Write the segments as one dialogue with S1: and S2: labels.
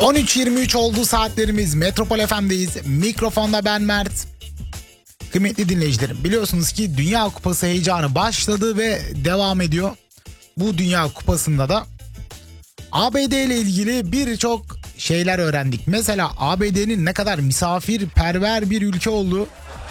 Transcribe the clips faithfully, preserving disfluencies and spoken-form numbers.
S1: on üç yirmi üç oldu saatlerimiz. Metropol F M'deyiz. Mikrofonda ben Mert. Kıymetli dinleyicilerim, biliyorsunuz ki Dünya Kupası heyecanı başladı ve devam ediyor. Bu Dünya Kupası'nda da A B D ile ilgili birçok şeyler öğrendik. Mesela A B D'nin ne kadar misafirperver bir ülke olduğu.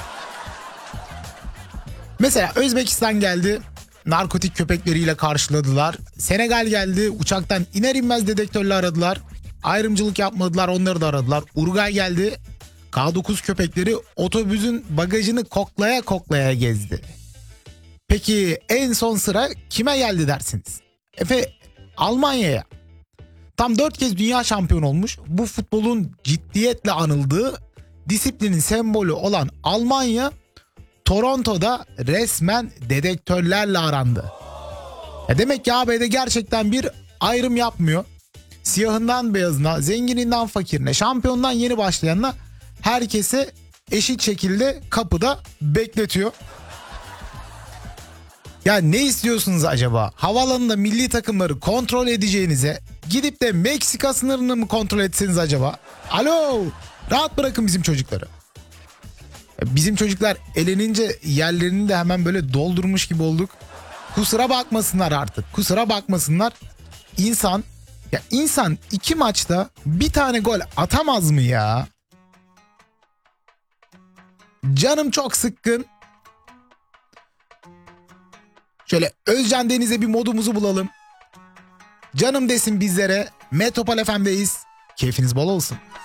S1: Mesela Özbekistan geldi, narkotik köpekleriyle karşıladılar. Senegal geldi, uçaktan iner inmez dedektörle aradılar. Ayrımcılık yapmadılar, onları da aradılar. Uruguay geldi, K dokuz köpekleri otobüsün bagajını koklaya koklaya gezdi. Peki en son sıra kime geldi dersiniz? Efe, Almanya'ya. Tam dört kez dünya şampiyonu olmuş, bu futbolun ciddiyetle anıldığı, disiplinin sembolü olan Almanya, Toronto'da resmen dedektörlerle arandı. Ya demek ki A B D gerçekten bir ayrım yapmıyor. Siyahından beyazına, zengininden fakirine, şampiyondan yeni başlayanına herkese eşit şekilde kapıda bekletiyor. Ya ne istiyorsunuz acaba? Havaalanında milli takımları kontrol edeceğinize gidip de Meksika sınırını mı kontrol etseniz acaba? Alo, rahat bırakın bizim çocukları. Bizim çocuklar elenince yerlerini de hemen böyle doldurmuş gibi olduk. Kusura bakmasınlar artık. Kusura bakmasınlar. İnsan, ya insan iki maçta bir tane gol atamaz mı ya? Canım çok sıkkın. Şöyle Özcan Deniz'e bir modumuzu bulalım. Canım desin bizlere. Metropol F M'deyiz. Keyfiniz bol olsun.